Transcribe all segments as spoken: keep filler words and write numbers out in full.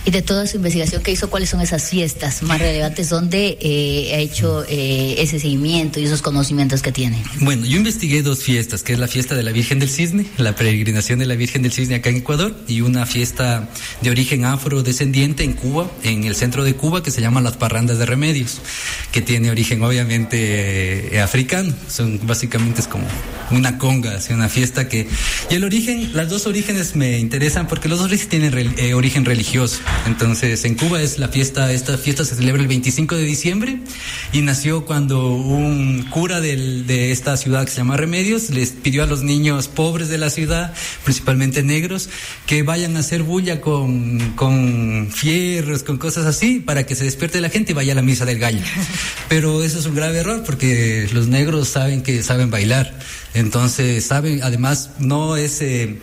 Y de toda su investigación que hizo, ¿cuáles son esas fiestas más relevantes donde eh, ha hecho eh, ese seguimiento y esos conocimientos que tiene? Bueno, yo investigué dos fiestas, que es la fiesta de la Virgen del Cisne, la peregrinación de la Virgen del Cisne acá en Ecuador, y una fiesta de origen afrodescendiente en Cuba, en el centro de Cuba, que se llama las Parrandas de Remedios, que tiene origen obviamente eh, africano. Son básicamente es como una conga, es una fiesta que... Y el origen, las dos orígenes me interesan porque los dos orígenes tienen re, eh, origen religioso. Entonces, en Cuba es la fiesta, esta fiesta se celebra el veinticinco de diciembre y nació cuando un cura del, de esta ciudad que se llama Remedios les pidió a los niños pobres de la ciudad, principalmente negros, que vayan a hacer bulla con, con fierros, con cosas así, para que se despierte la gente y vaya a la misa del gallo. Pero eso es un grave error porque los negros saben que saben bailar. Entonces, saben, además, no es... Eh,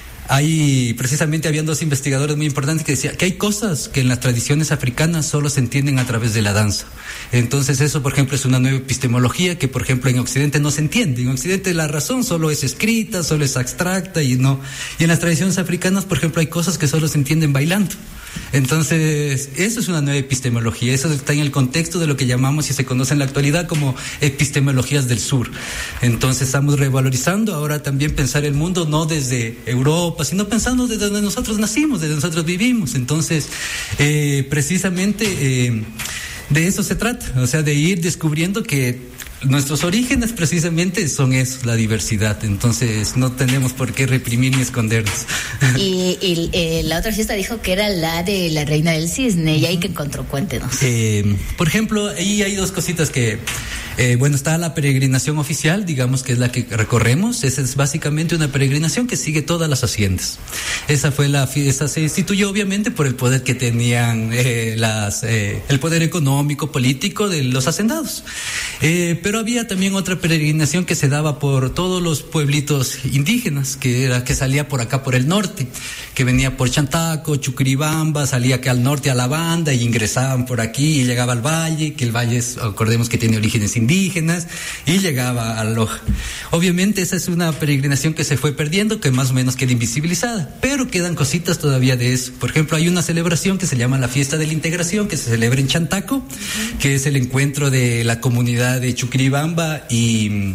Hay, precisamente habían dos investigadores muy importantes que decían que hay cosas que en las tradiciones africanas solo se entienden a través de la danza. Entonces eso, por ejemplo, es una nueva epistemología que, por ejemplo, en Occidente no se entiende. En Occidente la razón solo es escrita, solo es abstracta y no. Y en las tradiciones africanas, por ejemplo, hay cosas que solo se entienden bailando. Entonces, eso es una nueva epistemología, eso está en el contexto de lo que llamamos y se conoce en la actualidad como epistemologías del sur. Entonces, estamos revalorizando ahora también pensar el mundo no desde Europa, sino pensando desde donde nosotros nacimos, desde donde nosotros vivimos. Entonces, eh, precisamente eh, de eso se trata, o sea, de ir descubriendo que nuestros orígenes precisamente son eso, la diversidad. Entonces no tenemos por qué reprimir ni escondernos. Y, y eh, la otra fiesta dijo que era la de la Reina del Cisne. ¿Y ahí qué encontró? Cuéntenos. Eh, por ejemplo, ahí hay dos cositas que... Eh, bueno, está la peregrinación oficial, digamos que es la que recorremos. Esa es básicamente una peregrinación que sigue todas las haciendas. Esa fue la esa se instituyó obviamente por el poder que tenían eh, las eh, el poder económico, político de los hacendados. Eh, pero había también otra peregrinación que se daba por todos los pueblitos indígenas, que era que salía por acá por el norte, que venía por Chantaco, Chuquiribamba, salía acá al norte a la banda y ingresaban por aquí y llegaba al valle, que el valle es, acordemos que tiene orígenes indígenas. indígenas y llegaba a Loja. Obviamente esa es una peregrinación que se fue perdiendo, que más o menos queda invisibilizada, pero quedan cositas todavía de eso. Por ejemplo, hay una celebración que se llama la Fiesta de la Integración, que se celebra en Chantaco, uh-huh. que es el encuentro de la comunidad de Chuquiribamba y...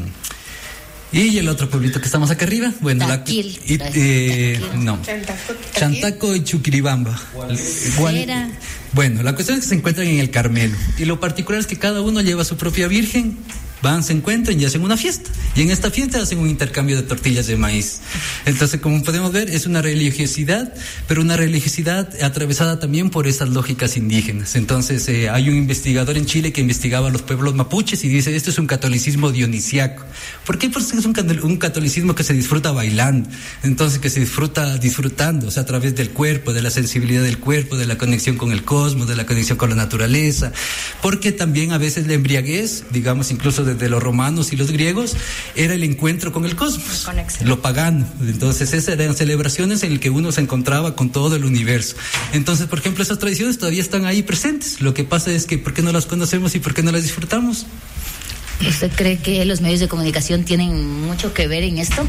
Y el otro pueblito que estamos acá arriba, bueno, Taquil, la, y, eh, no, Chantaco y Chuquiribamba. Igual, bueno, la cuestión es que se encuentran en el Carmelo y lo particular es que cada uno lleva su propia virgen, van, se encuentran y hacen una fiesta. Y en esta fiesta hacen un intercambio de tortillas de maíz. Entonces, como podemos ver, es una religiosidad, pero una religiosidad atravesada también por esas lógicas indígenas. Entonces, eh, hay un investigador en Chile que investigaba a los pueblos mapuches y dice, esto es un catolicismo dionisiaco. ¿Por qué? Porque es un, un catolicismo que se disfruta bailando. Entonces, que se disfruta disfrutando, o sea, a través del cuerpo, de la sensibilidad del cuerpo, de la conexión con el cosmos, de la conexión con la naturaleza. Porque también a veces la embriaguez, digamos, incluso de de los romanos y los griegos, era el encuentro con el cosmos, lo pagano. Entonces esas eran celebraciones en las que uno se encontraba con todo el universo. Entonces, por ejemplo, esas tradiciones todavía están ahí presentes. Lo que pasa es que ¿por qué no las conocemos y por qué no las disfrutamos? ¿Usted cree que los medios de comunicación tienen mucho que ver en esto?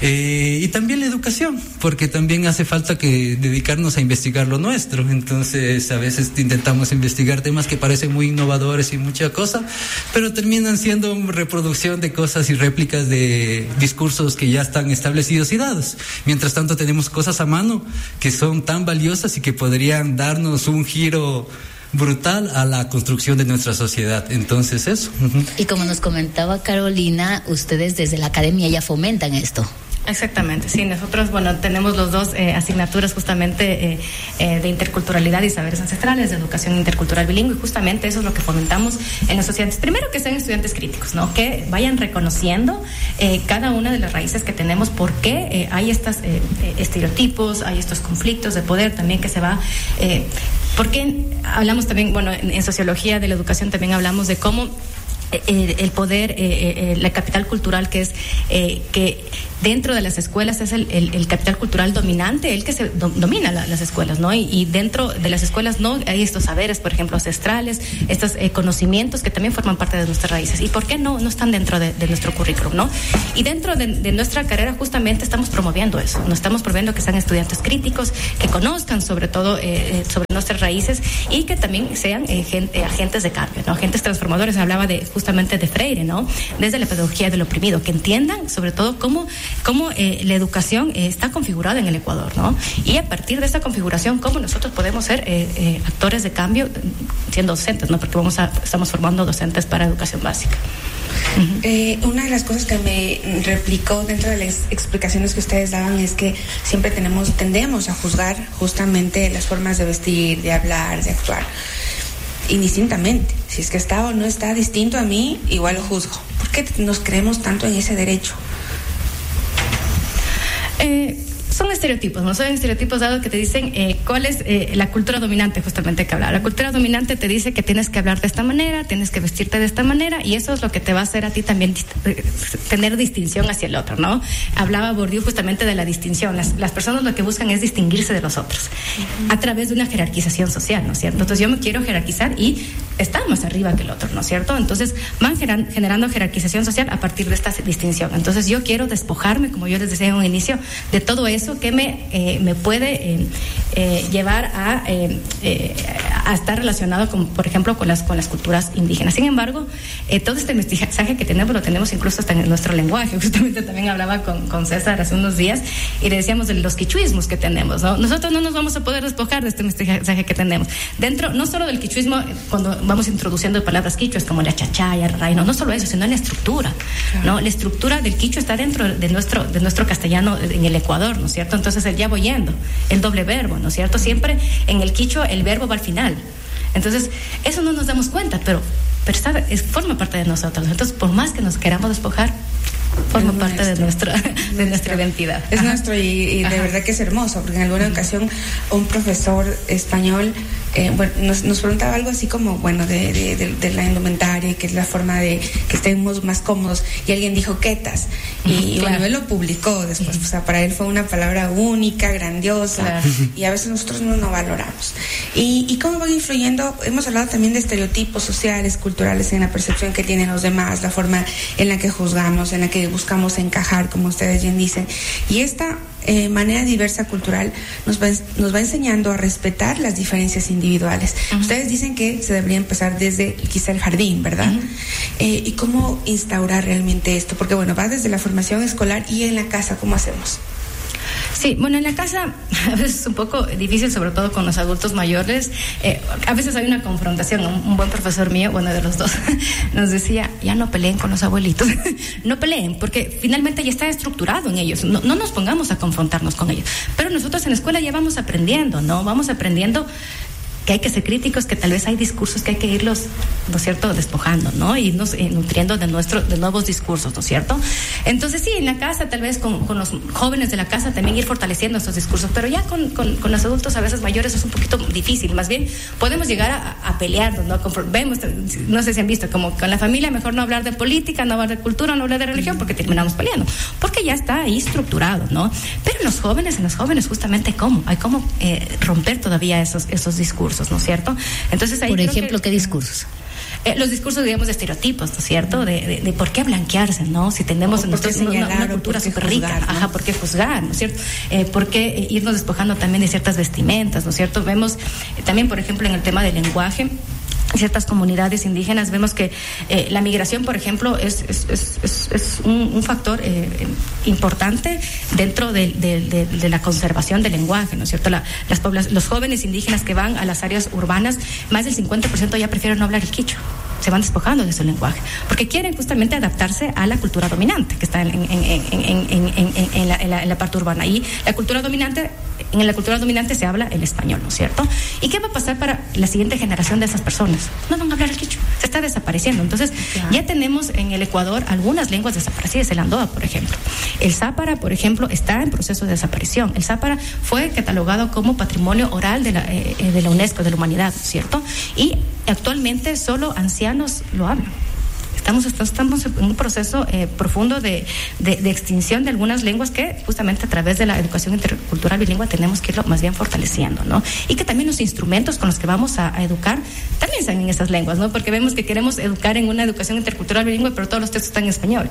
Eh, y también la educación, porque también hace falta que dedicarnos a investigar lo nuestro. Entonces, a veces intentamos investigar temas que parecen muy innovadores y mucha cosa, pero terminan siendo reproducción de cosas y réplicas de discursos que ya están establecidos y dados. Mientras tanto, tenemos cosas a mano que son tan valiosas y que podrían darnos un giro brutal a la construcción de nuestra sociedad. Entonces eso. Uh-huh. Y como nos comentaba Carolina, ustedes desde la academia ya fomentan esto. Exactamente, sí, nosotros, bueno, tenemos los dos eh, asignaturas justamente eh, eh, de interculturalidad y saberes ancestrales, de educación intercultural bilingüe, y justamente eso es lo que fomentamos en los estudiantes. Primero, que sean estudiantes críticos, ¿no? Que vayan reconociendo eh, cada una de las raíces que tenemos, por qué eh, hay estos eh, estereotipos, hay estos conflictos de poder también que se va... Eh, porque hablamos también, bueno, en, en sociología de la educación también hablamos de cómo eh, el poder, eh, eh, la capital cultural que es eh, que dentro de las escuelas es el, el, el capital cultural dominante, el que se do, domina la, las escuelas, ¿no? Y, y dentro de las escuelas no hay estos saberes, por ejemplo, ancestrales, estos eh, conocimientos que también forman parte de nuestras raíces. ¿Y por qué no, no están dentro de, de nuestro currículum, no? Y dentro de, de nuestra carrera justamente estamos promoviendo eso, no estamos promoviendo que sean estudiantes críticos, que conozcan sobre todo eh, sobre nuestras raíces y que también sean eh, gente, agentes de cambio, ¿no? Agentes transformadores. Hablaba de justamente de Freire, ¿no? Desde la pedagogía del oprimido, que entiendan sobre todo cómo, cómo eh, la educación eh, está configurada en el Ecuador, ¿no? Y a partir de esta configuración, cómo nosotros podemos ser eh, eh, actores de cambio siendo docentes, ¿no? Porque vamos a, estamos formando docentes para educación básica. Uh-huh. Eh, una de las cosas que me replicó dentro de las explicaciones que ustedes daban es que siempre tenemos, tendemos a juzgar justamente las formas de vestir, de hablar, de actuar. Indistintamente, si es que está o no está distinto a mí, igual lo juzgo. ¿Por qué nos creemos tanto en ese derecho? Eh, son estereotipos, ¿no? Son estereotipos dados que te dicen eh, cuál es eh, la cultura dominante justamente que hablar. La cultura dominante te dice que tienes que hablar de esta manera, tienes que vestirte de esta manera, y eso es lo que te va a hacer a ti también dist- tener distinción hacia el otro, ¿no? Hablaba Bourdieu justamente de la distinción. Las, las personas lo que buscan es distinguirse de los otros uh-huh. a través de una jerarquización social, ¿no es cierto? Entonces yo me quiero jerarquizar y estar más arriba que el otro, ¿no es cierto? Entonces van geran, generando jerarquización social a partir de esta distinción. Entonces yo quiero despojarme, como yo les decía en un inicio, de todo eso que me, eh, me puede eh, eh, llevar a, eh, eh, a estar relacionado con, por ejemplo, con las, con las culturas indígenas. Sin embargo, eh, todo este mestizaje que tenemos lo tenemos incluso hasta en nuestro lenguaje. Justamente también hablaba con, con César hace unos días y le decíamos de los quichuismos que tenemos, ¿no? Nosotros no nos vamos a poder despojar de este mestizaje que tenemos. Dentro, no solo del quichuismo, cuando vamos introduciendo palabras quichuas como la chachaya, ray, no, no solo eso, sino en la estructura, ¿no? La estructura del quichua está dentro de nuestro, de nuestro castellano en el Ecuador, ¿no es cierto? Entonces el ya voy yendo, el doble verbo, ¿no es cierto? Siempre en el quichua el verbo va al final. Entonces, eso no nos damos cuenta, pero, pero está, es, forma parte de nosotros. Entonces, por más que nos queramos despojar, forma es parte nuestro, de nuestra de nuestro, nuestra identidad. Es Ajá. nuestro y, y de Ajá. verdad que es hermoso, porque en alguna Ajá. ocasión un profesor español eh, bueno, nos, nos preguntaba algo así como, bueno, de, de, de, de la indumentaria, que es la forma de que estemos más cómodos, y alguien dijo quetas, y, claro. y bueno, él lo publicó después, uh-huh. o sea, para él fue una palabra única, grandiosa, claro. y a veces nosotros no lo valoramos. Y, y cómo van influyendo, hemos hablado también de estereotipos sociales, culturales, en la percepción que tienen los demás, la forma en la que juzgamos, en la que buscamos encajar, como ustedes bien dicen, y esta eh, manera diversa cultural nos va, nos va enseñando a respetar las diferencias individuales. Uh-huh. Ustedes dicen que se debería empezar desde quizá el jardín, ¿verdad? Uh-huh. Eh, ¿y cómo instaurar realmente esto? Porque bueno, va desde la formación escolar y en la casa, ¿cómo hacemos? Sí, bueno, en la casa a veces es un poco difícil, sobre todo con los adultos mayores. Eh, a veces hay una confrontación. Un, un buen profesor mío, bueno, de los dos, nos decía, ya no peleen con los abuelitos. No peleen, porque finalmente ya está estructurado en ellos. No, no nos pongamos a confrontarnos con ellos. Pero nosotros en la escuela ya vamos aprendiendo, ¿no? Vamos aprendiendo que hay que ser críticos, que tal vez hay discursos que hay que irlos, ¿no es cierto?, despojando, ¿no? Irnos eh, nutriendo de nuestro, de nuevos discursos, ¿no es cierto? Entonces sí, en la casa, tal vez con, con los jóvenes de la casa también ir fortaleciendo estos discursos, pero ya con, con, con los adultos a veces mayores es un poquito difícil, más bien podemos llegar a, a pelearnos, ¿no? Vemos, no sé si han visto, como con la familia mejor no hablar de política, no hablar de cultura, no hablar de religión, porque terminamos peleando, porque ya está ahí estructurado, ¿no? Pero en los jóvenes, en los jóvenes justamente cómo, hay cómo eh, romper todavía esos, esos discursos, ¿no es cierto? Entonces ahí por ejemplo, que, ¿qué discursos? Eh, los discursos, digamos, de estereotipos, ¿no es cierto? De, de, de por qué blanquearse, ¿no? Si tenemos en nosotros una, una cultura súper rica, ¿no? Ajá, ¿por qué juzgar, ¿no es cierto? Eh, ¿Por qué eh, irnos despojando también de ciertas vestimentas, ¿no es cierto? Vemos eh, también, por ejemplo, en el tema del lenguaje, ciertas comunidades indígenas, vemos que eh, la migración, por ejemplo, es, es, es, es, es un, un factor eh, importante dentro de, de, de, de la conservación del lenguaje, ¿no es cierto? La, las poblaciones, los jóvenes indígenas que van a las áreas urbanas, más del cincuenta por ciento ya prefieren no hablar el quichua. Se van despojando de su lenguaje, porque quieren justamente adaptarse a la cultura dominante que está en, en, en, en, en, en, en, la, en, la, en la parte urbana. Y la cultura dominante, en la cultura dominante se habla el español, ¿no es cierto? ¿Y qué va a pasar para la siguiente generación de esas personas? No van a hablar el quichua, se está desapareciendo. Entonces, claro. Ya tenemos en el Ecuador algunas lenguas desaparecidas, el andoa, por ejemplo. El zápara, por ejemplo, está en proceso de desaparición. El zápara fue catalogado como patrimonio oral de la, eh, de la UNESCO, de la humanidad, ¿no es cierto? Y actualmente solo ancianos lo hablan. Estamos, estamos en un proceso eh, profundo de, de, de extinción de algunas lenguas que justamente a través de la educación intercultural bilingüe tenemos que irlo más bien fortaleciendo, ¿no? Y que también los instrumentos con los que vamos a, a educar también sean en esas lenguas, ¿no? Porque vemos que queremos educar en una educación intercultural bilingüe, pero todos los textos están en español.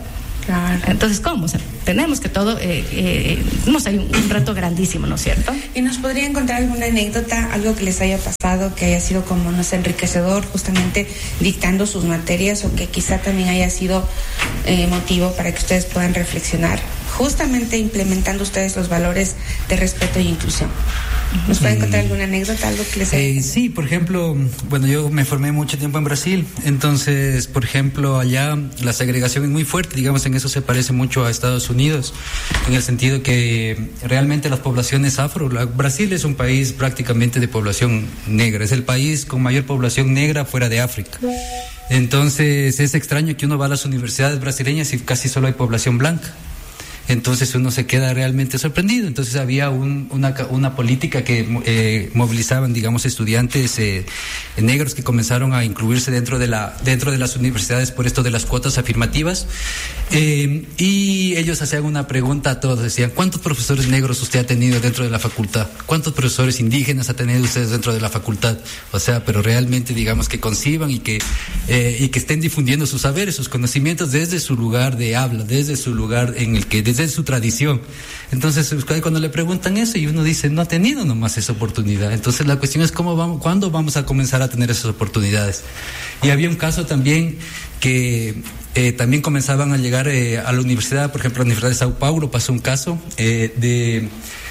Claro. Entonces, ¿cómo? O sea, tenemos que todo, eh, eh, no sé, hay un, un reto grandísimo, ¿no es cierto? ¿Y nos podrían contar alguna anécdota, algo que les haya pasado, que haya sido como, no sé, enriquecedor, justamente dictando sus materias, o que quizá también haya sido eh, motivo para que ustedes puedan reflexionar, justamente implementando ustedes los valores de respeto e inclusión? ¿Nos pueden contar alguna anécdota, algo que les haya eh, Sí, por ejemplo, bueno, yo me formé mucho tiempo en Brasil, entonces, por ejemplo, allá la segregación es muy fuerte, digamos, en eso se parece mucho a Estados Unidos, en el sentido que realmente las poblaciones afro, la, Brasil es un país prácticamente de población negra, es el país con mayor población negra fuera de África. Entonces, es extraño que uno va a las universidades brasileñas y casi solo hay población blanca. Entonces uno se queda realmente sorprendido. Entonces había un, una, una política que eh, movilizaban, digamos, estudiantes eh, negros que comenzaron a incluirse dentro de la dentro de las universidades por esto de las cuotas afirmativas. Eh, y ellos hacían una pregunta a todos, decían: ¿cuántos profesores negros usted ha tenido dentro de la facultad? ¿Cuántos profesores indígenas ha tenido ustedes dentro de la facultad? O sea, pero realmente, digamos, que conciban y que eh, y que estén difundiendo sus saberes, sus conocimientos desde su lugar de habla, desde su lugar en el que desde su tradición. Entonces, cuando le preguntan eso y uno dice, no ha tenido nomás esa oportunidad. Entonces, la cuestión es cómo vamos, cuándo vamos a comenzar a tener esas oportunidades. Y había un caso también que eh, también comenzaban a llegar eh, a la universidad, por ejemplo, la Universidad de Sao Paulo pasó un caso eh, de...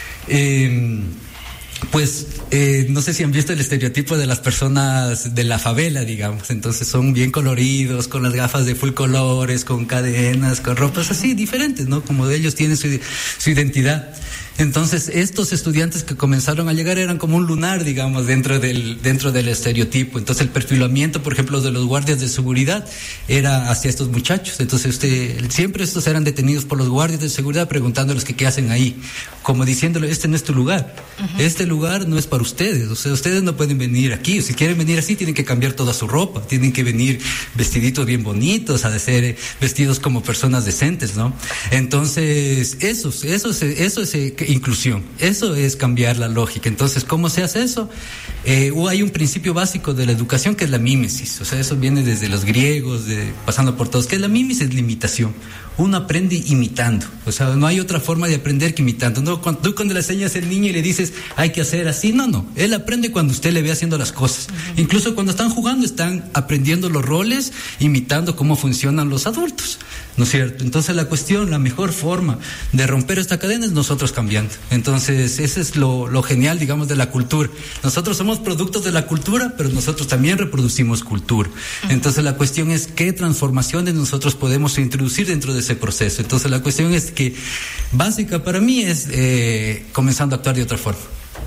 Eh, Pues eh, no sé si han visto el estereotipo de las personas de la favela, digamos. Entonces son bien coloridos, con las gafas de full colores, con cadenas, con ropas así diferentes, ¿no? Como ellos tienen su, su identidad. Entonces estos estudiantes que comenzaron a llegar eran como un lunar, digamos, dentro del dentro del estereotipo. Entonces el perfilamiento, por ejemplo, de los guardias de seguridad era hacia estos muchachos. Entonces usted, siempre estos eran detenidos por los guardias de seguridad preguntándoles que qué hacen ahí, como diciéndole, este no es tu lugar, uh-huh. Este lugar no es para ustedes, o sea, ustedes no pueden venir aquí, o si quieren venir así tienen que cambiar toda su ropa, tienen que venir vestiditos bien bonitos, a de ser eh, vestidos como personas decentes, ¿no? Entonces eso, eso, eso, eso es eh, inclusión, eso es cambiar la lógica. Entonces, ¿cómo se hace eso? Eh, hay un principio básico de la educación que es la mímesis, o sea, eso viene desde los griegos, de, pasando por todos, que la mímesis es la imitación. Uno aprende imitando, o sea, no hay otra forma de aprender que imitando. No, cuando, tú cuando le enseñas al niño y le dices, hay que hacer así, no, no, él aprende cuando usted le ve haciendo las cosas. Uh-huh. Incluso cuando están jugando, están aprendiendo los roles, imitando cómo funcionan los adultos, ¿no es cierto? Entonces la cuestión, la mejor forma de romper esta cadena es nosotros cambiando. Entonces, ese es lo, lo genial, digamos, de la cultura. Nosotros somos productos de la cultura, pero nosotros también reproducimos cultura. Uh-huh. Entonces la cuestión es qué transformaciones nosotros podemos introducir dentro de ese proceso. Entonces la cuestión es que básica para mí es eh, comenzando a actuar de otra forma.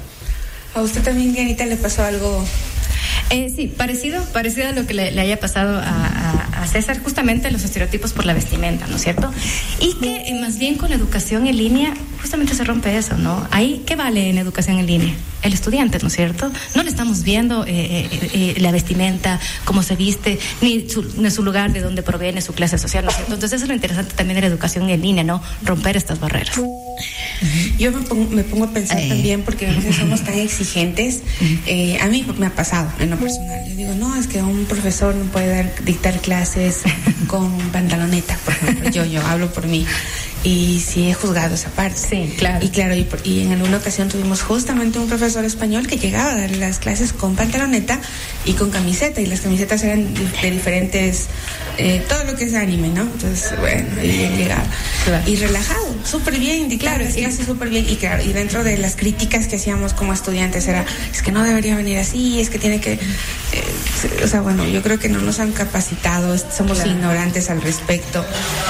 ¿A usted también, Dianita, le pasó algo? Eh, sí, parecido, parecido a lo que le, le haya pasado a, a, a César, justamente los estereotipos por la vestimenta, ¿no es cierto? Y que eh, más bien con la educación en línea justamente se rompe eso, ¿no? Ahí, ¿qué vale en educación en línea? El estudiante, ¿no es cierto? No le estamos viendo eh, eh, eh, la vestimenta, cómo se viste, ni su, ni su lugar de dónde proviene, su clase social, ¿no es cierto? Entonces eso es lo interesante también de la educación en línea, ¿no? Romper estas barreras. Yo me pongo, me pongo a pensar eh. también, porque a veces somos tan exigentes. Eh, a mí me ha pasado en lo personal. Yo digo, no, es que un profesor no puede dar, dictar clases con pantaloneta, por ejemplo. Yo, yo hablo por mí. Y sí he juzgado esa parte. Sí, claro. Y claro, y, y en alguna ocasión tuvimos justamente un profesor español que llegaba a dar las clases con pantaloneta y con camiseta, y las camisetas eran de diferentes, eh, todo lo que es anime, ¿no? Entonces, bueno, y él llegaba. Claro. Y relajado, súper bien, y claro, las clases súper bien. Y claro, y dentro de las críticas que hacíamos como estudiantes era, es que no debería venir así, es que tiene que, eh, o sea, bueno, yo creo que no nos han capacitado, somos claro. ignorantes al respecto,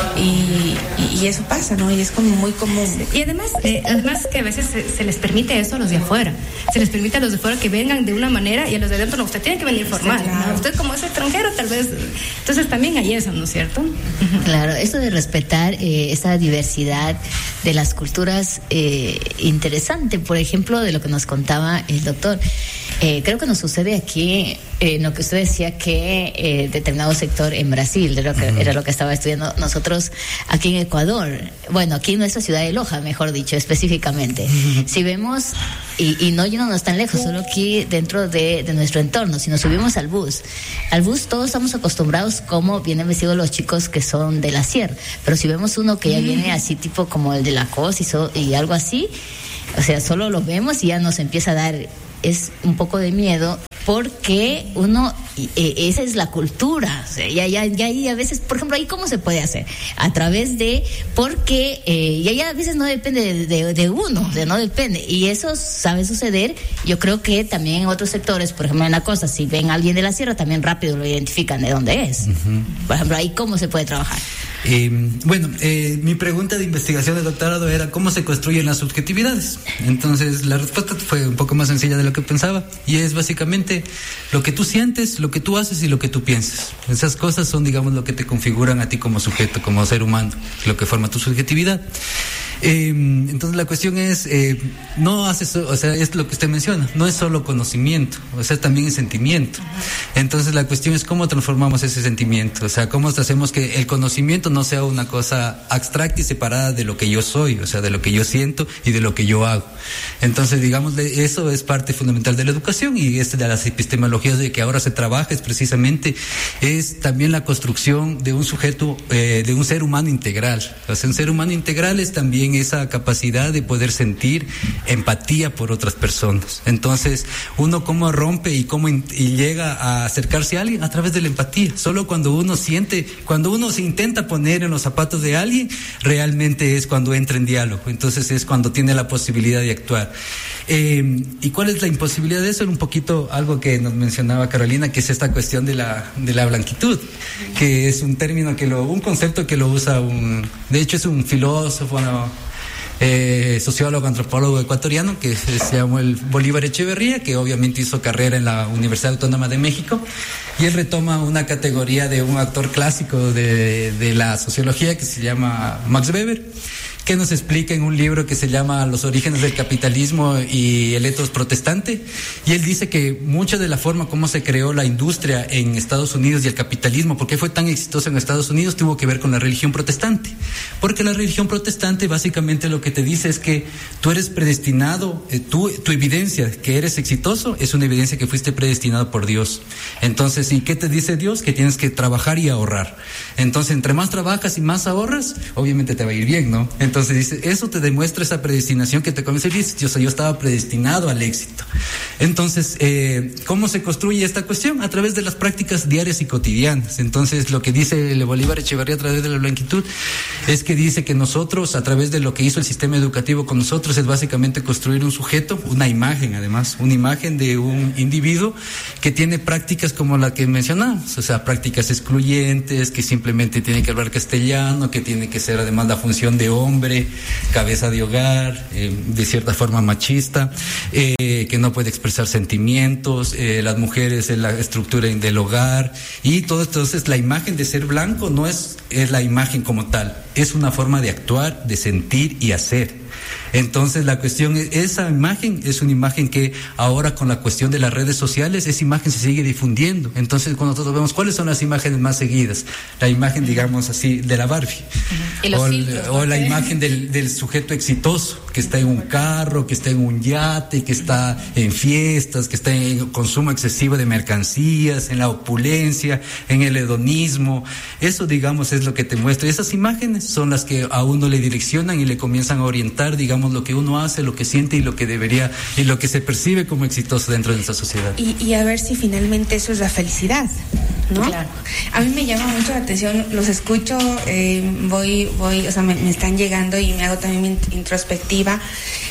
y, y, y eso pasa. ¿No? Y es como muy común. Y además, eh, además que a veces se, se les permite eso a los de afuera. Se les permite a los de afuera que vengan de una manera y a los de adentro no, usted tiene que venir formal. Sí, claro. ¿No? Usted como es extranjero tal vez. Entonces también hay eso, ¿no es cierto? Claro, eso de respetar eh, esa diversidad de las culturas, eh, interesante, por ejemplo, de lo que nos contaba el doctor. Eh, creo que nos sucede aquí eh, lo que usted decía que eh, determinado sector en Brasil, era lo, que, uh-huh. era lo que estaba estudiando nosotros aquí en Ecuador, bueno, aquí en nuestra ciudad de Loja, mejor dicho, específicamente. Uh-huh. Si vemos, y, y no yéndonos tan lejos, solo aquí dentro de, de nuestro entorno, si nos subimos al bus, al bus todos estamos acostumbrados cómo vienen vestidos los chicos que son de la sierra, pero si vemos uno que ya uh-huh. viene así tipo como el de la C O S y, so, y algo así, o sea, solo lo vemos y ya nos empieza a dar es un poco de miedo, porque uno, eh, esa es la cultura, o sea, ya, ya, ya, y a veces, por ejemplo, ahí cómo se puede hacer, a través de, porque eh, ya, ya a veces no depende de, de, de uno, o sea, no depende, y eso sabe suceder. Yo creo que también en otros sectores, por ejemplo en la costa, si ven a alguien de la sierra, también rápido lo identifican de dónde es. Uh-huh. Por ejemplo, ahí cómo se puede trabajar. Eh, bueno, eh, mi pregunta de investigación de doctorado era cómo se construyen las subjetividades. Entonces la respuesta fue un poco más sencilla de lo que pensaba, y es básicamente lo que tú sientes, lo que tú haces y lo que tú piensas. Esas cosas son, digamos, lo que te configuran a ti como sujeto, como ser humano, lo que forma tu subjetividad. Eh, entonces la cuestión es, eh, no hace, o sea, es lo que usted menciona, no es solo conocimiento, o sea, también es sentimiento. Entonces la cuestión es cómo transformamos ese sentimiento, o sea, cómo hacemos que el conocimiento no sea una cosa abstracta y separada de lo que yo soy, o sea, de lo que yo siento y de lo que yo hago. Entonces, digamos, eso es parte fundamental de la educación, y este de las epistemologías de que ahora se trabaja es precisamente, es también la construcción de un sujeto, eh, de un ser humano integral. O sea, un ser humano integral es también esa capacidad de poder sentir empatía por otras personas. Entonces, uno cómo rompe y cómo in- y llega a acercarse a alguien a través de la empatía. Solo cuando uno siente, cuando uno se intenta poner en los zapatos de alguien, realmente es cuando entra en diálogo. Entonces es cuando tiene la posibilidad de actuar. Eh, ¿Y cuál es la imposibilidad de eso? Era un poquito algo que nos mencionaba Carolina, que es esta cuestión de la de la blanquitud, que es un término que lo, un concepto que lo usa un, de hecho es un filósofo, no, eh, sociólogo, antropólogo ecuatoriano que se, se llama el Bolívar Echeverría, que obviamente hizo carrera en la Universidad Autónoma de México, y él retoma una categoría de un autor clásico de, de la sociología que se llama Max Weber, que nos explica en un libro que se llama Los orígenes del capitalismo y el etos protestante, y él dice que mucha de la forma como se creó la industria en Estados Unidos y el capitalismo, por qué fue tan exitoso en Estados Unidos, tuvo que ver con la religión protestante, porque la religión protestante básicamente lo que te dice es que tú eres predestinado, eh, tú, tu evidencia que eres exitoso es una evidencia que fuiste predestinado por Dios. Entonces, ¿y qué te dice Dios? Que tienes que trabajar y ahorrar. Entonces, entre más trabajas y más ahorras, obviamente te va a ir bien, ¿no? Entonces Entonces dice, eso te demuestra esa predestinación que te comienza a decir, yo, yo estaba predestinado al éxito. Entonces, eh, ¿cómo se construye esta cuestión? A través de las prácticas diarias y cotidianas. Entonces, lo que dice el Bolívar Echeverría a través de la blanquitud es que dice que nosotros, a través de lo que hizo el sistema educativo con nosotros, es básicamente construir un sujeto, una imagen además, una imagen de un individuo que tiene prácticas como la que mencionamos, o sea, prácticas excluyentes, que simplemente tiene que hablar castellano, que tiene que ser además la función de hombre, cabeza de hogar, eh, de cierta forma machista, eh, que no puede expresar sentimientos, eh, las mujeres en la estructura del hogar y todo. Entonces la imagen de ser blanco no es, es la imagen como tal, es una forma de actuar, de sentir y hacer. Entonces la cuestión es, esa imagen es una imagen que ahora con la cuestión de las redes sociales, esa imagen se sigue difundiendo. Entonces cuando nosotros vemos cuáles son las imágenes más seguidas, la imagen, digamos así, de la Barbie, ¿Y los o, filtros, o la okay. imagen del, del sujeto exitoso, que está en un carro, que está en un yate, que está en fiestas, que está en consumo excesivo de mercancías, en la opulencia, en el hedonismo. Eso, digamos, es lo que te muestra. Esas imágenes son las que a uno le direccionan y le comienzan a orientar, digamos, lo que uno hace, lo que siente y lo que debería, y lo que se percibe como exitoso dentro de nuestra sociedad. Y, y a ver si finalmente eso es la felicidad, ¿no? Claro. A mí me llama mucho la atención, los escucho, eh, voy, voy, o sea, me, me están llegando y me hago también mi introspectiva.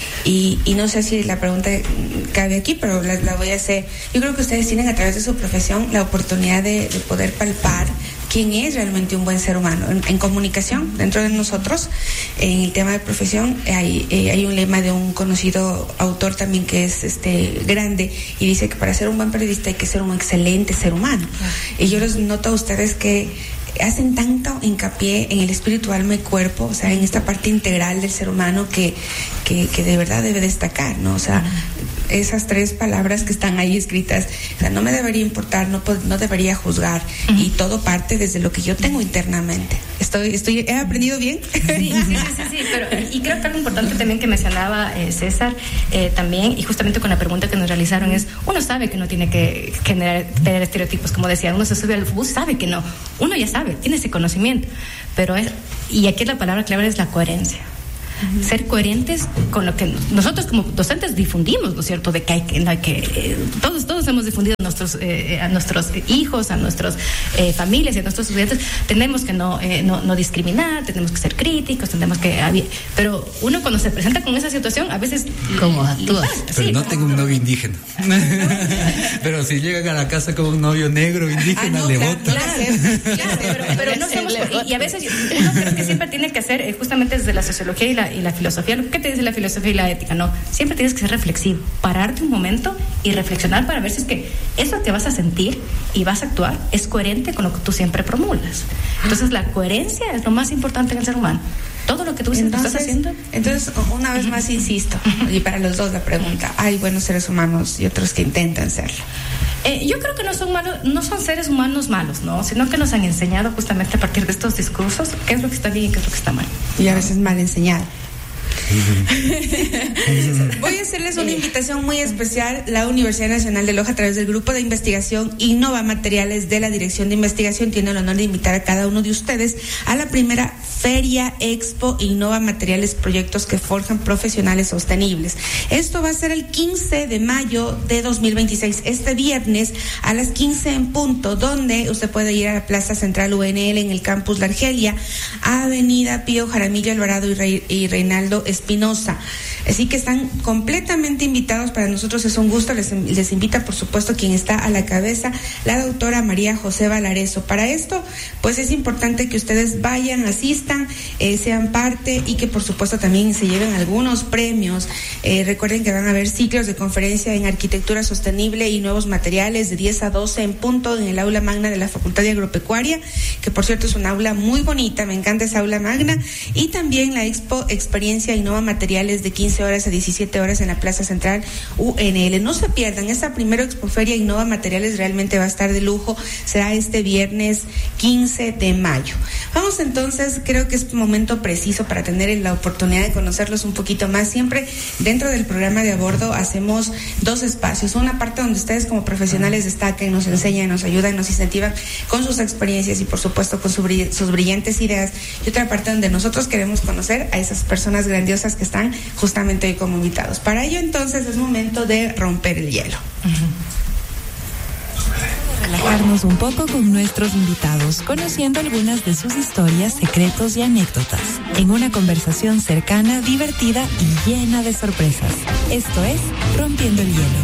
Y, y no sé si la pregunta cabe aquí, pero la, la voy a hacer. Yo creo que ustedes tienen a través de su profesión la oportunidad de, de poder palpar quién es realmente un buen ser humano. En, en comunicación, dentro de nosotros, en el tema de profesión, hay, eh, hay un lema de un conocido autor también que es este grande y dice que para ser un buen periodista hay que ser un excelente ser humano. Uh-huh. Y yo les noto a ustedes que hacen tanto hincapié en el espíritu, alma y cuerpo, o sea, en esta parte integral del ser humano que, que, que de verdad debe destacar, ¿no? O sea, esas tres palabras que están ahí escritas. O sea, no me debería importar, no, no debería juzgar. Uh-huh. Y todo parte desde lo que yo tengo internamente. Estoy, estoy, ¿he aprendido bien? Sí, sí, sí, sí, sí, pero y creo que algo importante también que mencionaba eh, César, eh, también, y justamente con la pregunta que nos realizaron es, uno sabe que no tiene que generar, tener estereotipos, como decía, uno se sube al bus, sabe que no, uno ya sabe, tiene ese conocimiento, pero es, y aquí la palabra clave es la coherencia. Uh-huh. Ser coherentes con lo que nosotros como docentes difundimos, ¿no es cierto? De que hay que, no hay que eh, todos todos hemos difundido a nuestros eh, a nuestros hijos, a nuestras eh, familias y a nuestros estudiantes. Tenemos que no, eh, no no discriminar, tenemos que ser críticos, tenemos que, pero uno cuando se presenta con esa situación a veces ¿cómo actúa? Pero sí, no tengo un novio indígena. Pero si llegan a la casa con un novio negro indígena, ah, no, le claro, votan. Claro, claro, pero, pero no somos, y, y a veces uno creo que siempre tiene que hacer eh, justamente desde la sociología y la y la filosofía, ¿qué te dice la filosofía y la ética? No, siempre tienes que ser reflexivo, pararte un momento y reflexionar para ver si es que eso que vas a sentir y vas a actuar es coherente con lo que tú siempre promulgas. Entonces la coherencia es lo más importante en el ser humano. Todo lo que tú entonces, estás haciendo. Entonces, una vez más insisto, y para los dos la pregunta, hay buenos seres humanos y otros que intentan serlo. Eh, yo creo que no son malos, no son seres humanos malos, ¿no? Sino que nos han enseñado justamente a partir de estos discursos qué es lo que está bien y qué es lo que está mal. Y a veces mal enseñado. Voy a hacerles una invitación muy especial. La Universidad Nacional de Loja, a través del grupo de investigación Innova Materiales de la Dirección de Investigación, tiene el honor de invitar a cada uno de ustedes a la primera Feria Expo Innova Materiales, proyectos que forjan profesionales sostenibles. Esto va a ser el quince de mayo de dos mil veintiséis, este viernes a las quince en punto, donde usted puede ir a la Plaza Central U N L en el campus La Argelia, Avenida Pío Jaramillo Alvarado y, Rey, y Reinaldo Espinosa. Así que están completamente invitados. Para nosotros es un gusto. Les, les invita, por supuesto, quien está a la cabeza, la doctora María José Valareso. Para esto, pues es importante que ustedes vayan, asistan, eh, sean parte y que, por supuesto, también se lleven algunos premios. Eh, recuerden que van a haber ciclos de conferencia en arquitectura sostenible y nuevos materiales de diez a doce en punto en el aula magna de la Facultad de Agropecuaria, que por cierto es una aula muy bonita, me encanta esa aula magna, y también la Expo Experiencia Innova Materiales de quince horas a diecisiete horas en la Plaza Central U N L. No se pierdan, esta primera Expoferia Innova Materiales realmente va a estar de lujo, será este viernes quince de mayo. Vamos entonces, creo que es un momento preciso para tener la oportunidad de conocerlos un poquito más. Siempre dentro del programa de A Bordo hacemos dos espacios, una parte donde ustedes como profesionales destacan, nos enseñan, nos ayudan, nos incentivan con sus experiencias y por supuesto con su, sus brillantes ideas, y otra parte donde nosotros queremos conocer a esas personas grandiosas que están justamente hoy como invitados. Para ello entonces es momento de romper el hielo. Uh-huh. Relajarnos un poco con nuestros invitados, conociendo algunas de sus historias, secretos y anécdotas, en una conversación cercana, divertida y llena de sorpresas. Esto es Rompiendo el Hielo.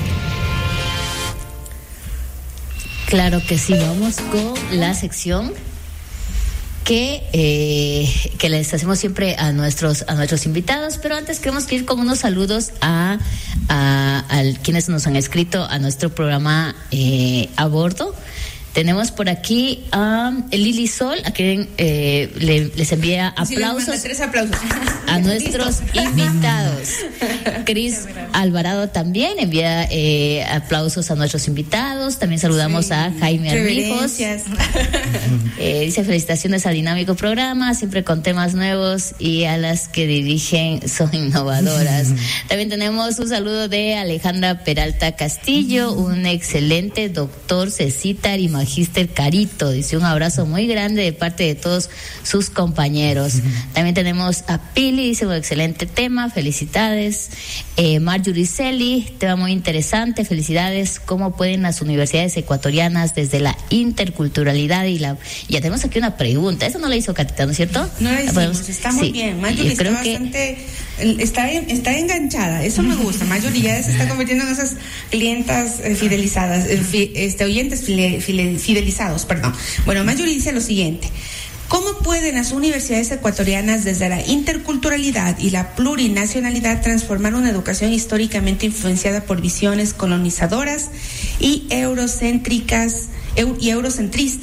Claro que sí, vamos con la sección que eh, que les hacemos siempre a nuestros a nuestros invitados, pero antes queremos ir con unos saludos a a, a quienes nos han escrito a nuestro programa eh, A Bordo. Tenemos por aquí a Lili Sol, a quien eh, le, les envía aplausos, sí, tres aplausos a nuestros invitados. Cris Alvarado también envía eh, aplausos a nuestros invitados. También saludamos sí, a Jaime Armijos. Eh, dice felicitaciones al dinámico programa, siempre con temas nuevos, y a las que dirigen son innovadoras. También tenemos un saludo de Alejandra Peralta Castillo, un excelente doctor Cecitar y Magíster Carito, dice un abrazo muy grande de parte de todos sus compañeros. Uh-huh. También tenemos a Pili, dice un excelente tema, felicidades. Eh, Marjorie Celi, tema muy interesante, felicidades. ¿Cómo pueden las universidades ecuatorianas desde la interculturalidad y la... Ya tenemos aquí una pregunta, eso no la hizo Catita, ¿no es cierto? No la hicimos, está muy sí. bien. Marjorie está bastante... Está, está enganchada, eso me gusta. Marjorie ya se está convirtiendo en esas clientas eh, fidelizadas, eh, fi, este, oyentes file, file, fidelizados, perdón. Bueno, Marjorie dice lo siguiente: ¿cómo pueden las universidades ecuatorianas desde la interculturalidad y la plurinacionalidad transformar una educación históricamente influenciada por visiones colonizadoras y eurocéntricas y eurocentristas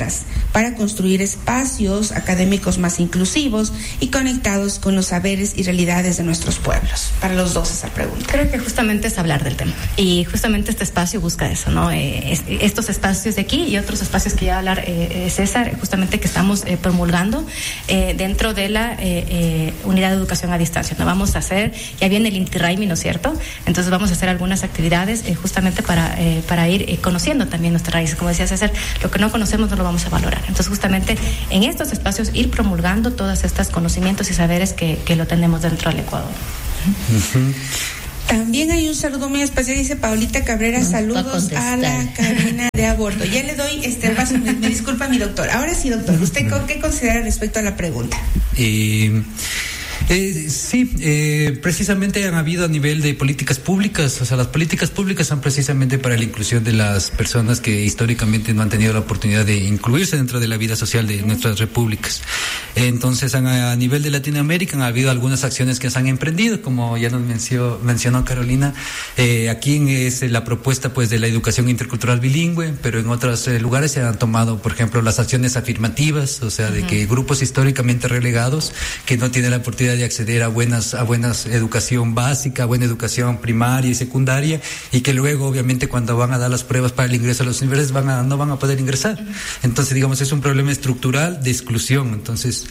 para construir espacios académicos más inclusivos y conectados con los saberes y realidades de nuestros pueblos? Para los dos esa pregunta. Creo que justamente es hablar del tema, y justamente este espacio busca eso, ¿no? Eh, es, estos espacios de aquí y otros espacios que ya va a hablar eh, César, justamente que estamos eh, promulgando eh, dentro de la eh, eh, unidad de educación a distancia. No vamos a hacer, ya viene el Inti Raymi, ¿no es cierto? Entonces vamos a hacer algunas actividades eh, justamente para, eh, para ir eh, conociendo también nuestras raíces. Como decía César, lo que no conocemos no lo vamos a valorar. Entonces justamente en estos espacios ir promulgando todos estos conocimientos y saberes que, que lo tenemos dentro del Ecuador. Uh-huh. También hay un saludo muy especial, dice Paulita Cabrera, no, saludos a, a la cabina de a bordo. Ya le doy este paso, me, me disculpa mi doctor. Ahora sí, doctor, ¿usted qué considera respecto a la pregunta? Eh... Eh, sí, eh, precisamente han habido a nivel de políticas públicas, o sea, las políticas públicas son precisamente para la inclusión de las personas que históricamente no han tenido la oportunidad de incluirse dentro de la vida social de nuestras repúblicas. Entonces, han, a nivel de Latinoamérica han habido algunas acciones que se han emprendido, como ya nos mencionó, mencionó Carolina. Eh, aquí es la propuesta pues de la educación intercultural bilingüe, pero en otros eh, lugares se han tomado, por ejemplo, las acciones afirmativas, o sea, de uh-huh. que grupos históricamente relegados que no tienen la oportunidad de acceder a buenas a buenas educación básica, buena educación primaria y secundaria, y que luego obviamente cuando van a dar las pruebas para el ingreso a las universidades van a, no van a poder ingresar. Entonces, digamos, es un problema estructural de exclusión. Entonces,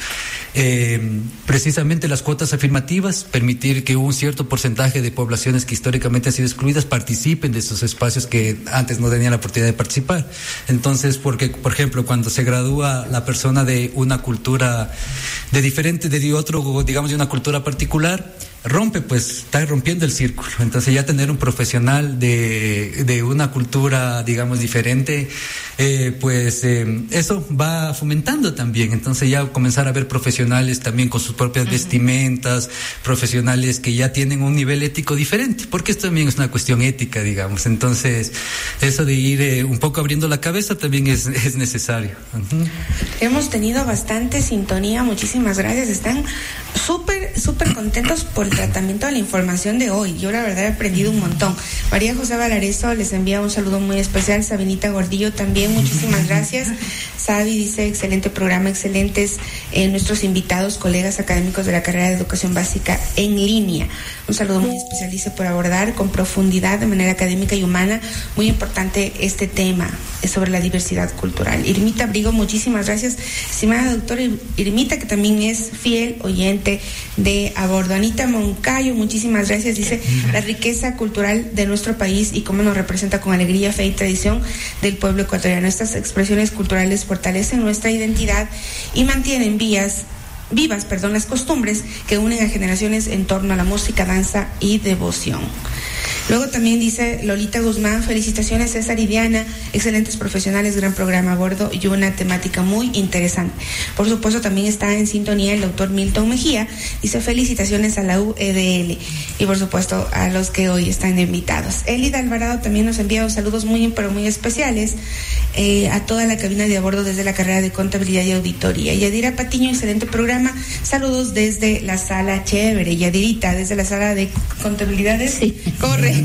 eh, precisamente las cuotas afirmativas, permitir que un cierto porcentaje de poblaciones que históricamente han sido excluidas participen de esos espacios que antes no tenían la oportunidad de participar. Entonces, porque, por ejemplo, cuando se gradúa la persona de una cultura de diferente, de otro, digamos, de una cultura particular, rompe, pues está rompiendo el círculo. Entonces ya tener un profesional de, de una cultura, digamos, diferente, eh, pues eh, eso va fomentando también. Entonces ya comenzar a ver profesionales también con sus propias uh-huh. vestimentas, profesionales que ya tienen un nivel ético diferente, porque esto también es una cuestión ética, digamos. Entonces eso de ir eh, un poco abriendo la cabeza también es, es necesario. Uh-huh. Hemos tenido bastante sintonía, muchísimas gracias. Están súper, súper contentos por el tratamiento de la información de hoy. Yo la verdad he aprendido un montón. María José Valareso les envía un saludo muy especial. Sabinita Gordillo también, muchísimas gracias. Sabi dice, excelente programa, excelentes eh, nuestros invitados, colegas académicos de la carrera de educación básica en línea. Un saludo muy especial, dice, por abordar con profundidad, de manera académica y humana, muy importante este tema sobre la diversidad cultural. Irmita Brigo, muchísimas gracias. Estimada doctora Irmita, que también es fiel oyente de a bordo. Anita Moncayo, muchísimas gracias, dice, la riqueza cultural de nuestro país y cómo nos representa con alegría, fe y tradición del pueblo ecuatoriano. Estas expresiones culturales fortalecen nuestra identidad y mantienen vías vivas, perdón, las costumbres que unen a generaciones en torno a la música, danza y devoción. Luego también dice Lolita Guzmán, felicitaciones César y Diana, excelentes profesionales, gran programa a bordo y una temática muy interesante. Por supuesto también está en sintonía el doctor Milton Mejía, dice felicitaciones a la U E D L y por supuesto a los que hoy están invitados. Elida Alvarado también nos envía saludos muy pero muy especiales eh, a toda la cabina de a bordo desde la carrera de contabilidad y auditoría. Yadira Patiño, excelente programa, saludos desde la sala chévere. Yadirita, desde la sala de contabilidades, sí. Corre.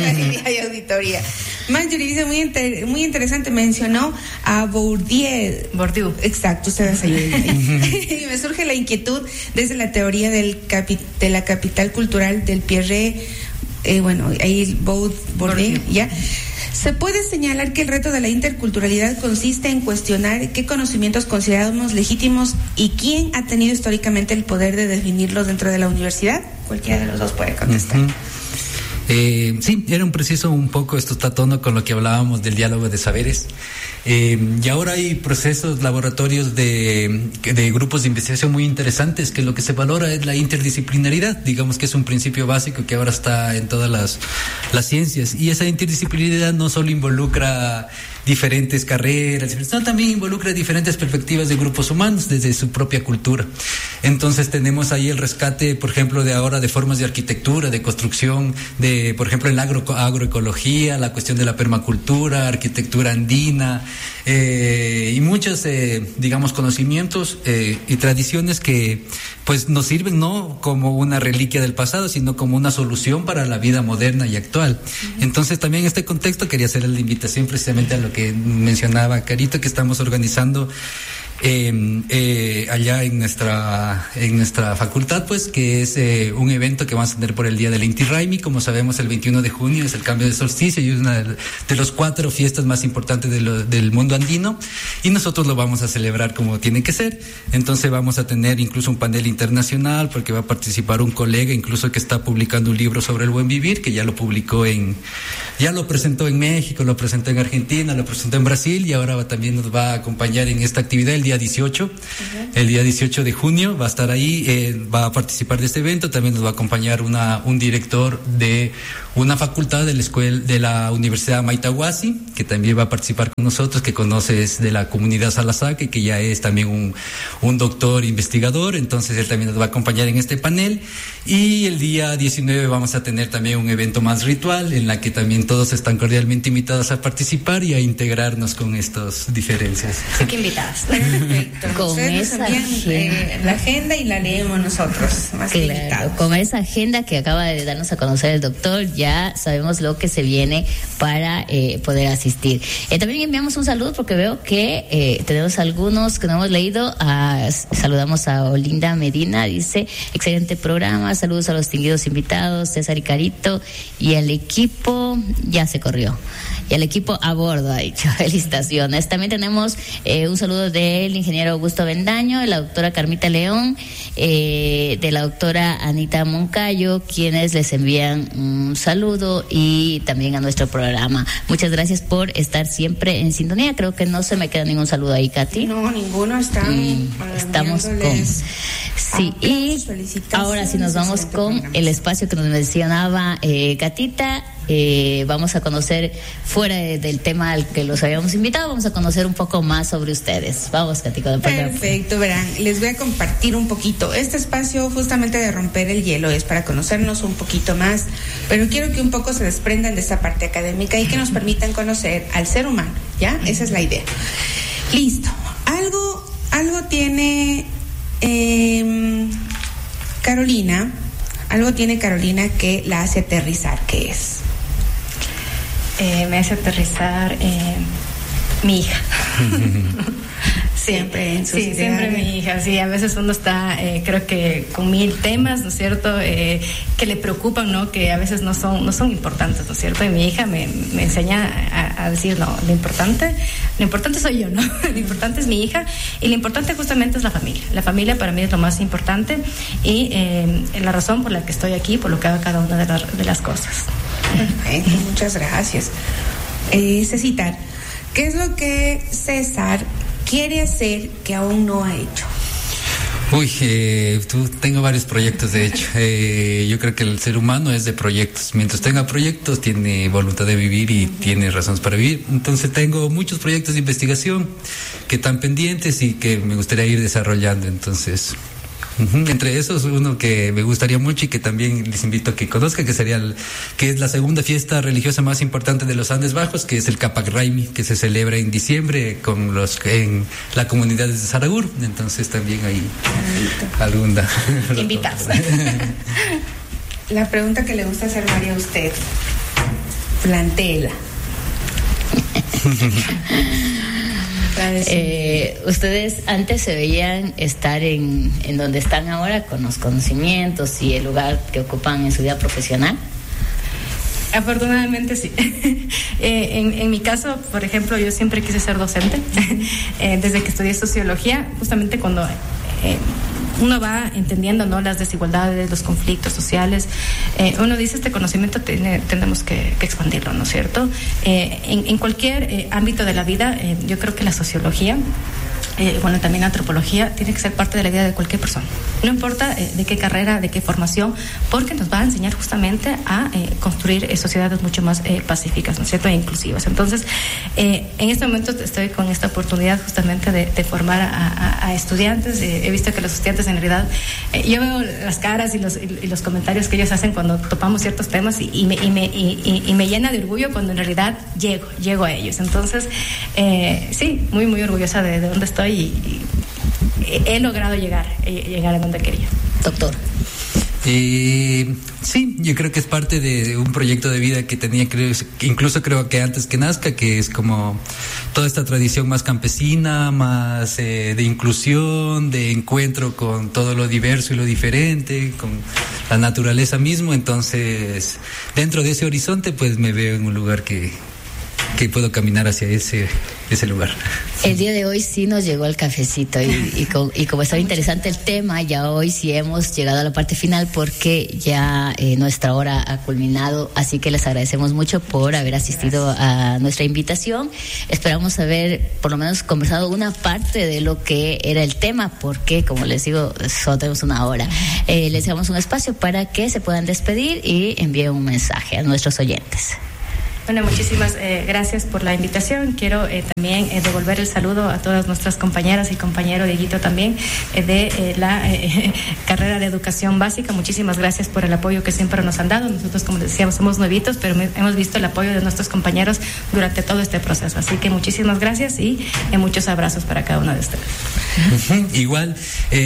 y auditoría. Marjorie dice muy inter, muy interesante, mencionó a Bourdieu. Bourdieu. Exacto, ustedes ayuden. Y me surge la inquietud desde la teoría del capi, de la capital cultural del Pierre, eh, bueno, ahí Bourdieu, Bourdieu, ya. ¿Se puede señalar que el reto de la interculturalidad consiste en cuestionar qué conocimientos consideramos legítimos y quién ha tenido históricamente el poder de definirlos dentro de la universidad? Cualquiera de los dos puede contestar. Uh-huh. Eh, sí, era un preciso un poco, esto está a tono con lo que hablábamos del diálogo de saberes. Eh, y ahora hay procesos, laboratorios de, de grupos de investigación muy interesantes, que lo que se valora es la interdisciplinaridad, digamos que es un principio básico que ahora está en todas las, las ciencias. Y esa interdisciplinaridad no solo involucra diferentes carreras, sino también involucra diferentes perspectivas de grupos humanos desde su propia cultura. Entonces tenemos ahí el rescate, por ejemplo, de ahora de formas de arquitectura, de construcción, de, por ejemplo, en la agro, agroecología, la cuestión de la permacultura, arquitectura andina, eh, y muchos, eh, digamos, conocimientos eh, y tradiciones que pues nos sirven no como una reliquia del pasado, sino como una solución para la vida moderna y actual. Uh-huh. Entonces también en este contexto quería hacer la invitación precisamente a lo que mencionaba Carito, que estamos organizando Eh, eh, allá en nuestra en nuestra facultad, pues, que es eh, un evento que vamos a tener por el día del Inti Raymi. Como sabemos, el veintiuno de junio es el cambio de solsticio y es una de, de los cuatro fiestas más importantes de lo, del mundo andino, y nosotros lo vamos a celebrar como tiene que ser. Entonces vamos a tener incluso un panel internacional, porque va a participar un colega incluso que está publicando un libro sobre el buen vivir, que ya lo publicó en ya lo presentó en México, lo presentó en Argentina, lo presentó en Brasil, y ahora va, también nos va a acompañar en esta actividad el día dieciocho. Uh-huh. El día dieciocho de junio va a estar ahí, eh, va a participar de este evento. También nos va a acompañar una un director de una facultad de la escuela de la Universidad Maitahuasi, que también va a participar con nosotros, que conoces de la comunidad Salasaque, que ya es también un un doctor investigador. Entonces él también nos va a acompañar en este panel. Y el día diecinueve vamos a tener también un evento más ritual, en la que también todos están cordialmente invitados a participar y a integrarnos con estas diferencias. Así que invitadas. Perfecto. Con Ustedes esa envían, agenda. eh, la agenda y la leemos nosotros, más que Claro, invitados. con esa agenda que acaba de darnos a conocer el doctor, ya sabemos lo que se viene para eh, poder asistir. Eh, también enviamos un saludo, porque veo que eh, tenemos algunos que no hemos leído. A, saludamos a Olinda Medina, dice: excelente programa, saludos a los distinguidos invitados, César y Carito, y al equipo. Ya se corrió. Y al equipo a bordo, ha dicho. Felicitaciones. También tenemos eh, un saludo del ingeniero Augusto Bendaño, de la doctora Carmita León, eh, de la doctora Anita Moncayo, quienes les envían un saludo, y también a nuestro programa. Muchas gracias por estar siempre en sintonía. Creo que no se me queda ningún saludo ahí, Katy. No, ninguno. Están Mm, estamos con... Sí, y ahora sí nos vamos con el espacio que nos mencionaba eh, Catita. Eh, vamos a conocer, fuera de, del tema al que los habíamos invitado, vamos a conocer un poco más sobre ustedes. Vamos, Katy, con el programa. Perfecto, verán, les voy a compartir un poquito. Este espacio justamente de romper el hielo es para conocernos un poquito más, pero quiero que un poco se desprendan de esta parte académica y que nos permitan conocer al ser humano, ¿ya? Esa es la idea. Listo. Algo, algo tiene eh, Carolina, algo tiene Carolina que la hace aterrizar. ¿Qué es? Eh, me hace aterrizar eh, mi hija. Sí, siempre en sus sí, ideales. siempre mi hija. Sí, a veces uno está, eh, creo que con mil temas, ¿no es cierto?, eh, que le preocupan, ¿no?, que a veces no son, no son importantes, ¿no es cierto? Y mi hija me, me enseña a, a decir, no, lo importante, lo importante soy yo, ¿no? Lo importante es mi hija, y lo importante justamente es la familia. La familia para mí es lo más importante, y eh, la razón por la que estoy aquí, por lo que hago cada una de, la, de las cosas. Perfecto, muchas gracias. Eh, Cecitar, ¿qué es lo que César quiere hacer que aún no ha hecho? Uy, eh, tú, tengo varios proyectos, de hecho. Eh, yo creo que el ser humano es de proyectos. Mientras tenga proyectos, tiene voluntad de vivir y uh-huh. tiene razones para vivir. Entonces tengo muchos proyectos de investigación que están pendientes y que me gustaría ir desarrollando. Entonces... Uh-huh. Entre esos, uno que me gustaría mucho y que también les invito a que conozcan, que sería el, que es la segunda fiesta religiosa más importante de los Andes Bajos, que es el Capac Raymi, que se celebra en diciembre con los en la comunidad de Saragur. Entonces también hay alguna invitados. La pregunta que le gusta hacer María a usted, plantéela. Eh, ustedes antes se veían estar en, en donde están ahora, con los conocimientos y el lugar que ocupan en su vida profesional. Afortunadamente sí. eh, en, en mi caso, por ejemplo, yo siempre quise ser docente. eh, desde que estudié sociología, justamente cuando eh, uno va entendiendo, ¿no?, las desigualdades, los conflictos sociales, eh, uno dice, este conocimiento tiene, tenemos que, que expandirlo, ¿no es cierto? Eh, en, en cualquier eh, ámbito de la vida, eh, yo creo que la sociología, eh, bueno, también la antropología, tiene que ser parte de la vida de cualquier persona. No importa eh, de qué carrera, de qué formación, porque nos va a enseñar justamente a eh, construir eh, sociedades mucho más eh, pacíficas, ¿no es cierto?, e inclusivas. Entonces, eh, en este momento estoy con esta oportunidad justamente de, de formar a, a, a estudiantes. Eh, he visto que los estudiantes en realidad, eh, yo veo las caras y los, y, y los comentarios que ellos hacen cuando topamos ciertos temas, y, y, me, y, me, y, y me llena de orgullo cuando en realidad llego, llego a ellos. Entonces, eh, sí, muy, muy orgullosa de, de dónde estoy, y, y he logrado llegar, llegar a donde quería. Doctor. Eh, sí, yo creo que es parte de un proyecto de vida que tenía, creo, incluso creo que antes que nazca, que es como toda esta tradición más campesina, más eh, de inclusión, de encuentro con todo lo diverso y lo diferente, con la naturaleza mismo. Entonces, dentro de ese horizonte, pues me veo en un lugar que, que puedo caminar hacia ese, ese lugar. El día de hoy sí nos llegó el cafecito y, y, con, y como estaba interesante el tema, ya hoy sí hemos llegado a la parte final porque ya eh, nuestra hora ha culminado, así que les agradecemos mucho por haber asistido a nuestra invitación. Esperamos haber por lo menos conversado una parte de lo que era el tema, porque como les digo, solo tenemos una hora. Eh, les damos un espacio para que se puedan despedir y envíen un mensaje a nuestros oyentes. Bueno, muchísimas eh, gracias por la invitación. Quiero eh, también eh, devolver el saludo a todas nuestras compañeras y compañero Dieguito también eh, de eh, la eh, carrera de educación básica. Muchísimas gracias por el apoyo que siempre nos han dado. Nosotros, como decíamos, somos nuevitos, pero me, hemos visto el apoyo de nuestros compañeros durante todo este proceso. Así que muchísimas gracias y eh, muchos abrazos para cada uno de ustedes. Uh-huh. Igual,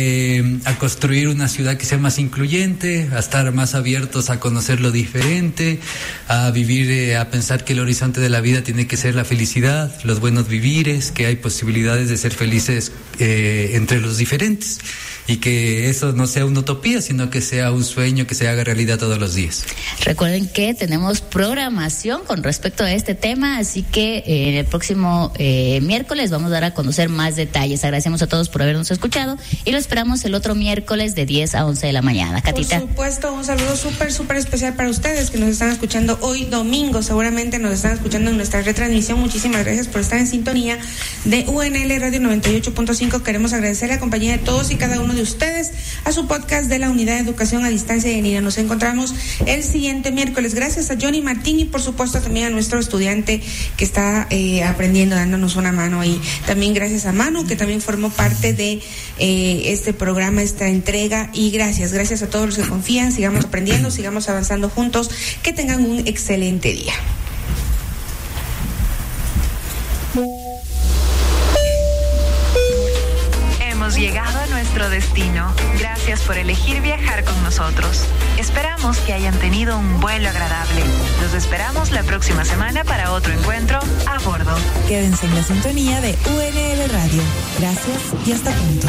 eh, a construir una ciudad que sea más incluyente, a estar más abiertos a conocer lo diferente, a vivir, eh, a pensar que el horizonte de la vida tiene que ser la felicidad, los buenos vivires, que hay posibilidades de ser felices eh, entre los diferentes y que eso no sea una utopía, sino que sea un sueño que se haga realidad todos los días. Recuerden que tenemos programación con respecto a este tema, así que eh, en el próximo eh, miércoles vamos a dar a conocer más detalles. Agradecemos a todos por habernos escuchado y lo esperamos el otro miércoles de diez a once de la mañana. Catita. Por supuesto, un saludo súper, súper especial para ustedes que nos están escuchando hoy domingo, seguramente nos están escuchando en nuestra retransmisión. Muchísimas gracias por estar en sintonía de U N L Radio noventa y ocho punto cinco. Queremos agradecer la compañía de todos y cada uno de ustedes a su podcast de la Unidad de Educación a Distancia de Nina. Nos encontramos el siguiente miércoles. Gracias a Johnny Martín y por supuesto también a nuestro estudiante que está eh, aprendiendo, dándonos una mano, y también gracias a Manu, que también formó parte de eh, este programa, esta entrega, y gracias, gracias a todos los que confían. Sigamos aprendiendo, sigamos avanzando juntos. Que tengan un excelente día. Hemos llegado a nuestro destino. Gracias por elegir viajar con nosotros. Esperamos que hayan tenido un vuelo agradable. Los esperamos la próxima semana para otro encuentro a bordo. Quédense en la sintonía de U N L Radio. Gracias y hasta pronto.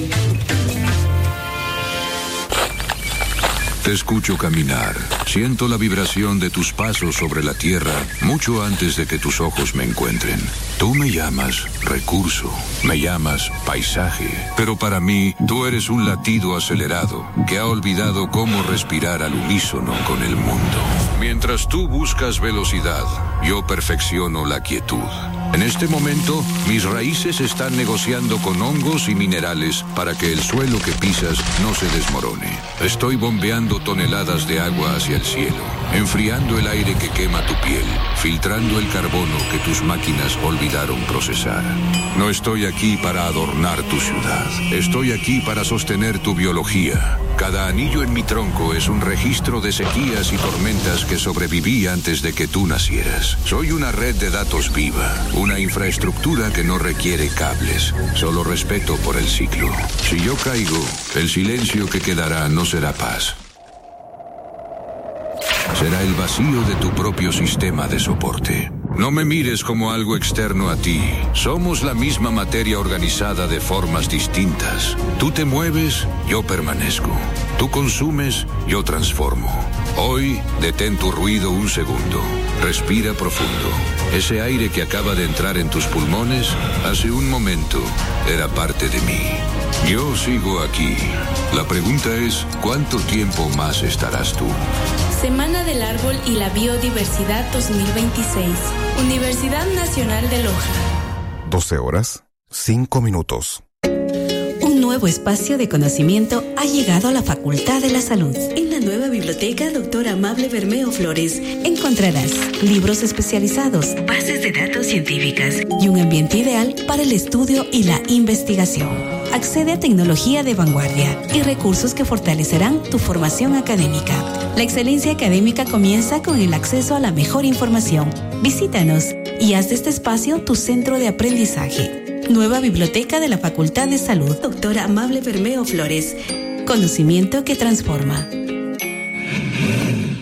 Te escucho caminar. Siento la vibración de tus pasos sobre la tierra mucho antes de que tus ojos me encuentren. Tú me llamas recurso, me llamas paisaje, pero para mí tú eres un latido acelerado que ha olvidado cómo respirar al unísono con el mundo. Mientras tú buscas velocidad, yo perfecciono la quietud. En este momento, mis raíces están negociando con hongos y minerales para que el suelo que pisas no se desmorone. Estoy bombeando toneladas de agua hacia el cielo, enfriando el aire que quema tu piel, filtrando el carbono que tus máquinas olvidaron procesar. No estoy aquí para adornar tu ciudad. Estoy aquí para sostener tu biología. Cada anillo en mi tronco es un registro de sequías y tormentas que sobreviví antes de que tú nacieras. Soy una red de datos viva, una infraestructura que no requiere cables, solo respeto por el ciclo. Si yo caigo, el silencio que quedará no será paz. Será el vacío de tu propio sistema de soporte. No me mires como algo externo a ti. Somos la misma materia organizada de formas distintas. Tú te mueves, yo permanezco. Tú consumes, yo transformo. Hoy, detén tu ruido un segundo. Respira profundo. Ese aire que acaba de entrar en tus pulmones, hace un momento, era parte de mí. Yo sigo aquí. La pregunta es, ¿cuánto tiempo más estarás tú? Semana del Árbol y la Biodiversidad dos mil veintiséis. Universidad Nacional de Loja. doce horas, cinco minutos. Un nuevo espacio de conocimiento ha llegado a la Facultad de la Salud. En la nueva biblioteca Doctor Amable Bermeo Flores encontrarás libros especializados, bases de datos científicas y un ambiente ideal para el estudio y la investigación. Accede a tecnología de vanguardia y recursos que fortalecerán tu formación académica. La excelencia académica comienza con el acceso a la mejor información. Visítanos y haz de este espacio tu centro de aprendizaje. Nueva biblioteca de la Facultad de Salud. Doctor Amable Bermeo Flores. Conocimiento que transforma.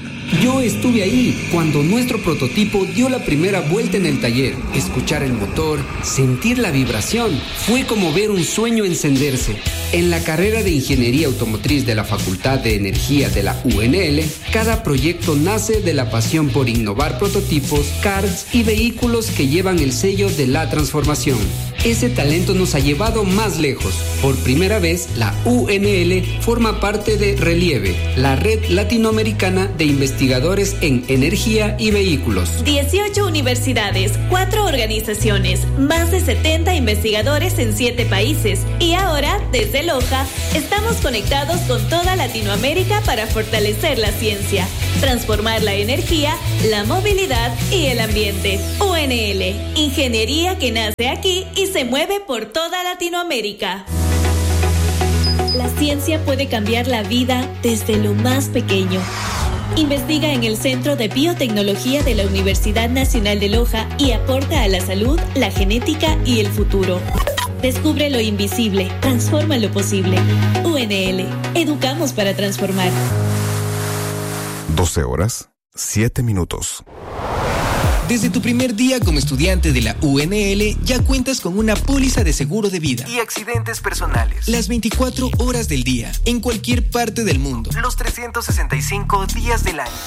Yo estuve ahí cuando nuestro prototipo dio la primera vuelta en el taller. Escuchar el motor, sentir la vibración, fue como ver un sueño encenderse. En la carrera de Ingeniería Automotriz de la Facultad de Energía de la U N L, cada proyecto nace de la pasión por innovar prototipos, karts y vehículos que llevan el sello de la transformación. Ese talento nos ha llevado más lejos. Por primera vez, la U N L forma parte de Relieve, la red latinoamericana de investigadores en energía y vehículos. dieciocho universidades, cuatro organizaciones, más de setenta investigadores en siete países. Y ahora, desde Loja, estamos conectados con toda Latinoamérica para fortalecer la ciencia, transformar la energía, la movilidad y el ambiente. U N L, ingeniería que nace aquí y se mueve por toda Latinoamérica. La ciencia puede cambiar la vida desde lo más pequeño. Investiga en el Centro de Biotecnología de la Universidad Nacional de Loja y aporta a la salud, la genética y el futuro. Descubre lo invisible, transforma lo posible. U N L, educamos para transformar. doce horas, siete minutos. Desde tu primer día como estudiante de la U N L ya cuentas con una póliza de seguro de vida y accidentes personales. Las veinticuatro horas del día, en cualquier parte del mundo. Los trescientos sesenta y cinco días del año.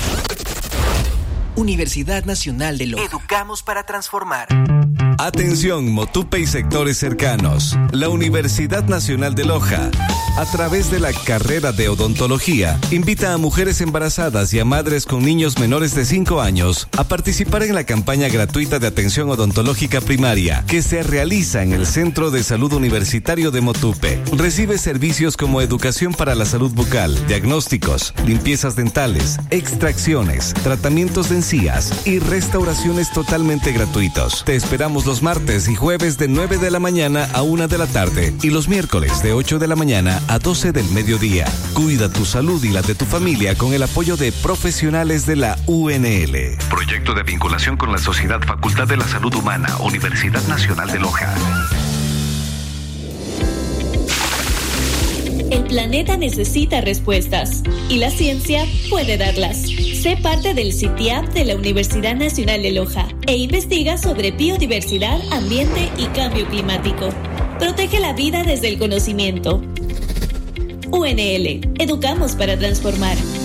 Universidad Nacional de Loja. Educamos para transformar. Atención, Motupe y sectores cercanos. La Universidad Nacional de Loja, a través de la carrera de odontología, invita a mujeres embarazadas y a madres con niños menores de cinco años a participar en la campaña gratuita de atención odontológica primaria que se realiza en el Centro de Salud Universitario de Motupe. Recibe servicios como educación para la salud bucal, diagnósticos, limpiezas dentales, extracciones, tratamientos de encías y restauraciones totalmente gratuitos. Te esperamos los martes y jueves de nueve de la mañana a una de la tarde y los miércoles de ocho de la mañana a doce del mediodía. Cuida tu salud y la de tu familia con el apoyo de profesionales de la U N L. Proyecto de vinculación con la Sociedad Facultad de la Salud Humana, Universidad Nacional de Loja. El planeta necesita respuestas y la ciencia puede darlas. Sé parte del C I T I A P de la Universidad Nacional de Loja e investiga sobre biodiversidad, ambiente y cambio climático. Protege la vida desde el conocimiento. U N L, educamos para transformar.